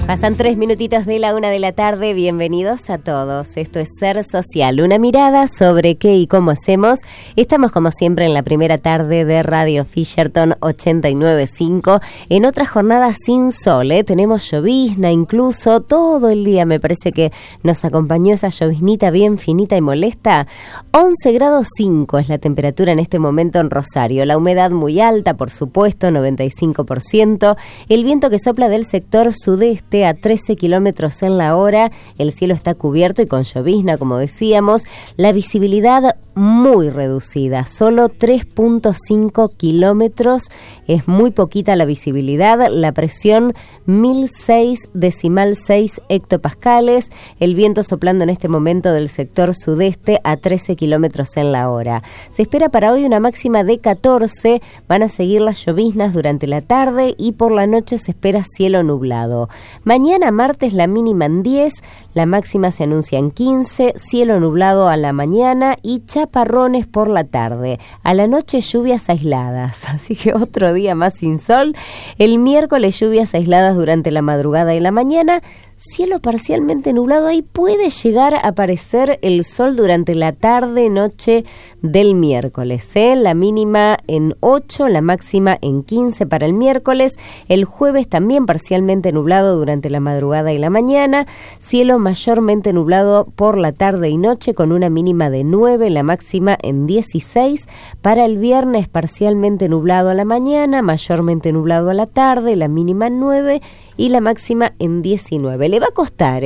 Pasan 3 minutitos de la 1 de la tarde, bienvenidos a todos. Esto es Ser Social, una mirada sobre qué y cómo hacemos. Estamos como siempre en la primera tarde de Radio Fisherton 89.5, en otra jornada sin sol, tenemos llovizna incluso, todo el día me parece que nos acompañó esa lloviznita bien finita y molesta. 11 grados 5 es la temperatura en este momento en Rosario, la humedad muy alta, por supuesto, 95%, el viento que sopla del sector sudeste a 13 kilómetros en la hora, el cielo está cubierto y con llovizna, como decíamos, la visibilidad muy reducida, solo 3.5 kilómetros, es muy poquita la visibilidad, la presión 1006,6 hectopascales, el viento soplando en este momento del sector sudeste a 13 kilómetros en la hora. Se espera para hoy una máxima de 14, van a seguir las lloviznas durante la tarde y por la noche se espera cielo nublado. Mañana martes la mínima en 10, la máxima se anuncia en 15, cielo nublado a la mañana y chaparrones por la tarde. A la noche lluvias aisladas, así que otro día más sin sol. El miércoles lluvias aisladas durante la madrugada y la mañana. Cielo parcialmente nublado, ahí puede llegar a aparecer el sol durante la tarde, noche del miércoles, la mínima en 8, la máxima en 15 para el miércoles, el jueves también parcialmente nublado durante la madrugada y la mañana, cielo mayormente nublado por la tarde y noche con una mínima de 9, la máxima en 16, para el viernes parcialmente nublado a la mañana, mayormente nublado a la tarde, la mínima en 9 y la máxima en 19. Le va a costar,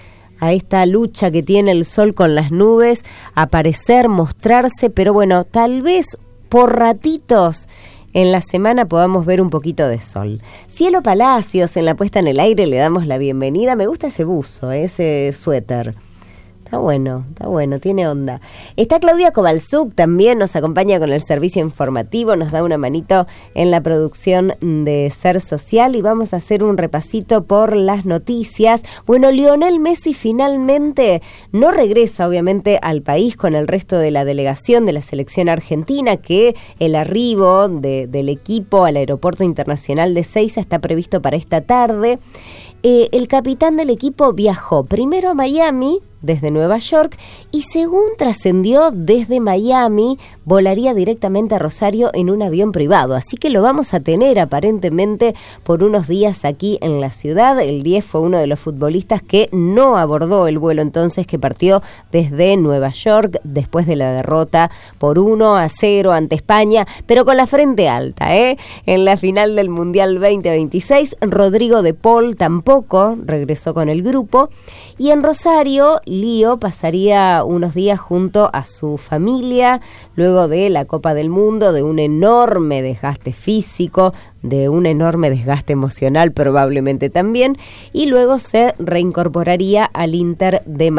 a esta lucha que tiene el sol con las nubes, aparecer, mostrarse, pero bueno, tal vez por ratitos en la semana podamos ver un poquito de sol. Cielo Palacios, en la puesta en el aire le damos la bienvenida. Me gusta ese buzo, ese suéter. Está bueno, tiene onda. Está Claudia Kovalchuk, también nos acompaña con el servicio informativo, nos da una manito en la producción de Ser Social y vamos a hacer un repasito por las noticias. Bueno, Lionel Messi finalmente no regresa obviamente al país con el resto de la delegación de la selección argentina, que el arribo del equipo al aeropuerto internacional de Ezeiza está previsto para esta tarde. El capitán del equipo viajó primero a Miami, desde Nueva York, y según trascendió desde Miami, volaría directamente a Rosario en un avión privado, así que lo vamos a tener aparentemente por unos días aquí en la ciudad. El 10 fue uno de los futbolistas que no abordó el vuelo entonces, que partió desde Nueva York después de la derrota por 1-0 ante España, pero con la frente alta, en la final del Mundial 2026. Rodrigo de Paul tampoco regresó con el grupo, y en Rosario Lío pasaría unos días junto a su familia luego de la Copa del Mundo, de un enorme desgaste físico, de un enorme desgaste emocional probablemente también, y luego se reincorporaría al Inter de Miami.